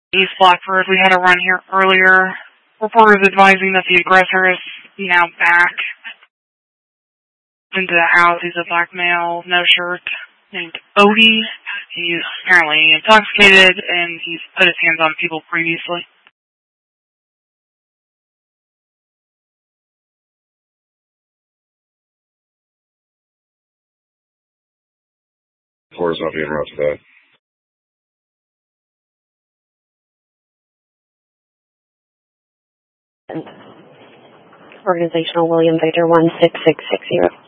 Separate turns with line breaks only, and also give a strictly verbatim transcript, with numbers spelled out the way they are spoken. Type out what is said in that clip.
East Blackford, we had a run here earlier. Reporters advising that the aggressor is now back into the house. He's a black male, no shirt, named Odie. He's apparently intoxicated, and he's put his hands on people previously.
Reporters not being route to that.
Organizational William Victor one six six six zero.